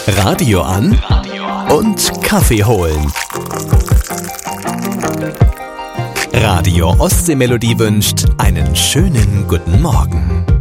Radio an und Kaffee holen. Radio Ostseemelodie wünscht einen schönen guten Morgen.